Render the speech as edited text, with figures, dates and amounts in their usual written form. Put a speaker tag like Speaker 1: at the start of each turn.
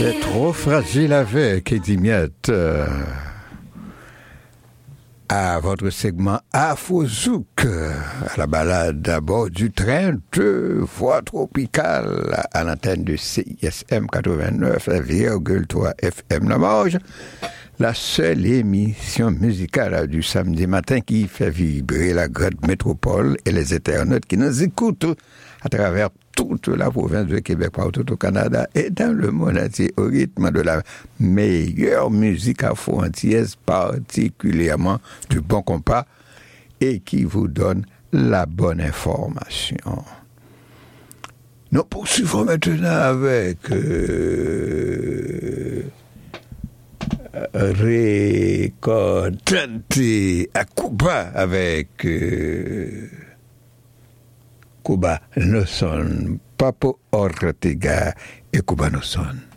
Speaker 1: C'est trop fragile avec Eddie Miette. À votre segment Afro-Zouk, à la balade à bord du train de Voix Tropicale à l'antenne de CISM 89,3 FM Limoges, la seule émission musicale du samedi matin qui fait vibrer la grande métropole et les internautes qui nous écoutent à travers toute la province de Québec, partout au Canada et dans le monde entier au rythme de la meilleure musique afro-antillaise, particulièrement du bon compas, et qui vous donne la bonne information. Nous poursuivons maintenant avec Recordante à Cuba avec Cuba no son, Papo Ortega et Cuba no son.